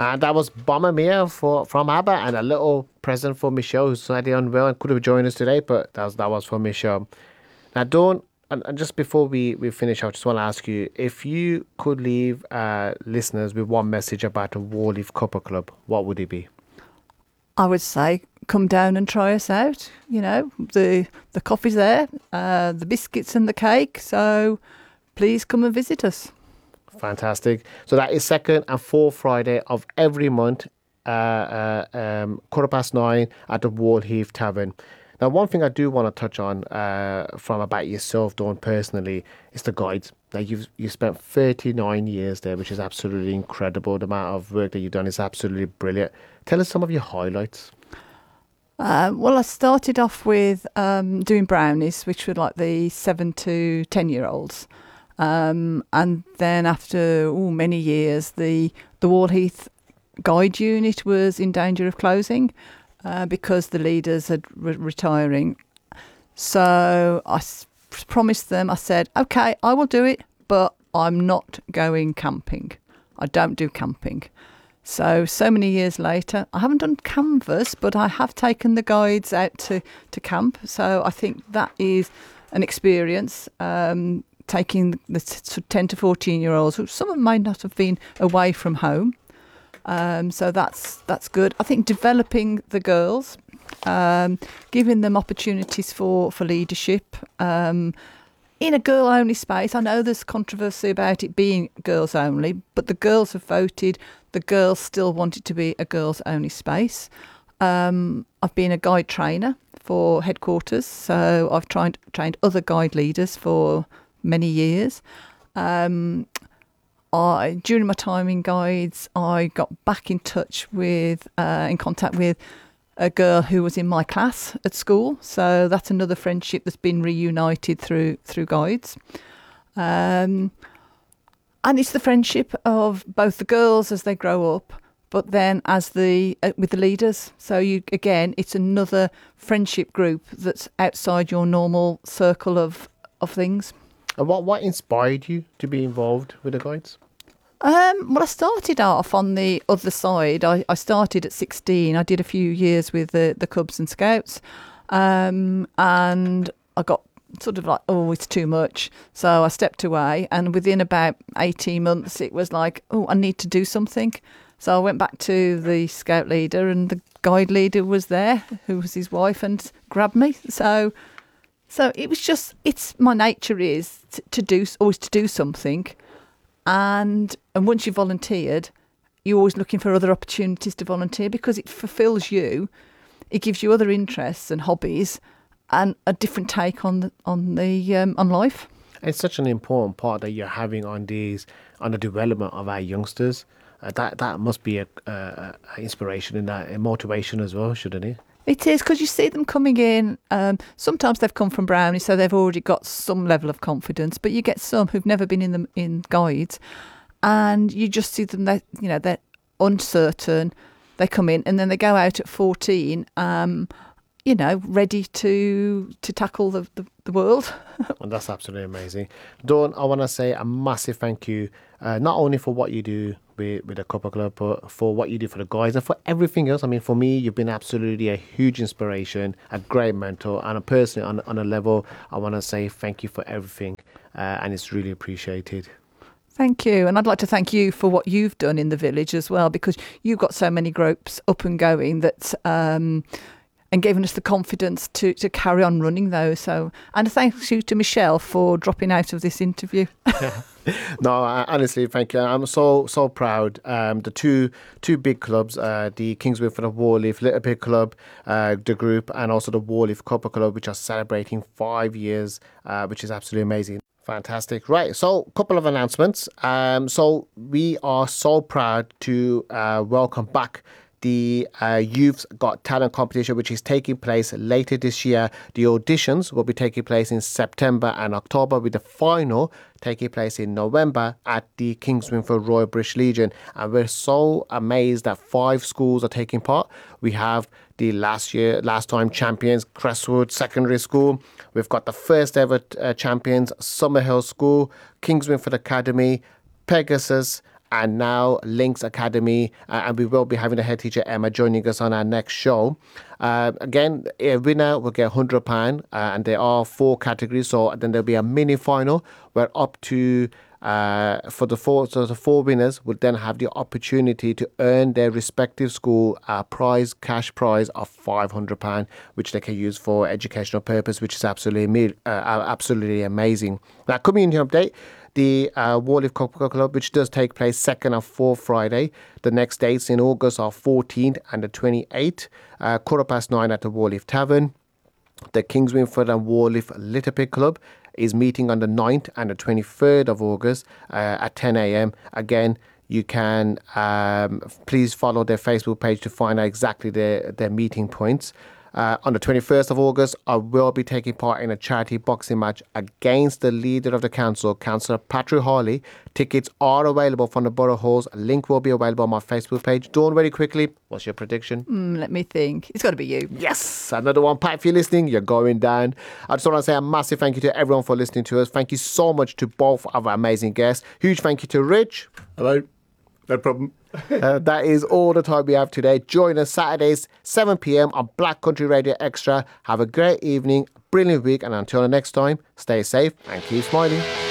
And that was Bomber Mia from ABBA, and a little present for Michelle, who's slightly unwell and could have joined us today, but that was for Michelle. Now, Dawn, and just before we finish, I just want to ask you if you could leave listeners with one message about the Warleaf Cuppa Club, what would it be? I would say come down and try us out. You know, the coffee's there, the biscuits and the cake. So please come and visit us. Fantastic. So that is second and fourth Friday of every month, 9:15 at the Wallheath Tavern. Now, one thing I do want to touch on from about yourself, Dawn, personally, is the guides. Now, you spent 39 years there, which is absolutely incredible. The amount of work that you've done is absolutely brilliant. Tell us some of your highlights. Well, I started off with doing brownies, which were like the 7 to 10-year-olds. And then after many years, the Wallheath Guide Unit was in danger of closing because the leaders had retiring. So I promised them, I said, OK, I will do it, but I'm not going camping. I don't do camping. So many years later, I haven't done canvas, but I have taken the guides out to camp. So I think that is an experience, taking the 10 to 14-year-olds, who some of them may not have been away from home. So that's good. I think developing the girls, giving them opportunities for leadership, in a girl-only space. I know there's controversy about it being girls only, but the girls have voted. The girls still want it to be a girls-only space. I've been a guide trainer for headquarters, so I've trained other guide leaders for many years. During my time in guides, I got back in contact with a girl who was in my class at school. So that's another friendship that's been reunited through guides. And it's the friendship of both the girls as they grow up, but then with the leaders. So it's another friendship group that's outside your normal circle of things. And what inspired you to be involved with the guides? Well, I started off on the other side. I started at 16. I did a few years with the Cubs and Scouts, and I got sort of like, it's too much. So I stepped away, and within about 18 months, it was like, I need to do something. So I went back to the Scout leader, and the guide leader was there, who was his wife, and grabbed me. So it was just, it's my nature is always to do something. And once you've volunteered, you're always looking for other opportunities to volunteer because it fulfills you. It gives you other interests and hobbies and a different take on life. It's such an important part that you're having on the development of our youngsters. That must be a inspiration and a motivation as well, shouldn't it? It is, because you see them coming in. Sometimes they've come from Brownie, so they've already got some level of confidence. But you get some who've never been in guides, and you just see them. They're uncertain. They come in, and then they go out at 14. Ready to tackle the world. And that's absolutely amazing. Dawn, I want to say a massive thank you, not only for what you do with the Cuppa Club, but for what you do for the guys and for everything else. I mean, for me, you've been absolutely a huge inspiration, a great mentor, and personally, on a level, I want to say thank you for everything, and it's really appreciated. Thank you. And I'd like to thank you for what you've done in the village as well, because you've got so many groups up and going that... and given us the confidence to carry on running those. So, and thank you to Michelle for dropping out of this interview. No, honestly, thank you. I'm so proud. The two big clubs, the Kings Winford and Warleaf Little Big Club, the group, and also the Warleaf Cuppa Club, which are celebrating 5 years, which is absolutely amazing. Fantastic. Right, so a couple of announcements. So we are so proud to welcome back the Youth's Got Talent competition, which is taking place later this year. The auditions will be taking place in September and October, with the final taking place in November at the Kings Winford Royal British Legion. And we're so amazed that 5 schools are taking part. We have the last time champions, Crestwood Secondary School. We've got the first ever champions, Summerhill School, Kings Winford Academy, Pegasus, and now Links Academy, and we will be having the head teacher Emma joining us on our next show. Again, a winner will get £100, and there are 4 categories. So then there'll be a mini final where up to for the 4 winners would then have the opportunity to earn their respective school a cash prize of £500, which they can use for educational purpose, which is absolutely amazing. Now, community update. The Warleaf Cocoa Club, which does take place 2nd and 4th Friday. The next dates in August are 14th and the 28th, 9:15 at the Warleaf Tavern. The Kings Winford and Warleaf Little Pig Club is meeting on the 9th and the 23rd of August at 10 a.m. Again, you can please follow their Facebook page to find out exactly their meeting points. On the 21st of August, I will be taking part in a charity boxing match against the leader of the council, Councillor Patrick Harley. Tickets are available from the Borough Halls. A link will be available on my Facebook page. Dawn, very quickly, what's your prediction? Let me think. It's got to be you. Yes, another one. Pat, if you're listening, you're going down. I just want to say a massive thank you to everyone for listening to us. Thank you so much to both of our amazing guests. Huge thank you to Rich. Hello. No problem. That is all the time we have today. Join us Saturdays, 7 p.m. on Black Country Radio Extra. Have a great evening, brilliant week, and until the next time, stay safe and keep smiling.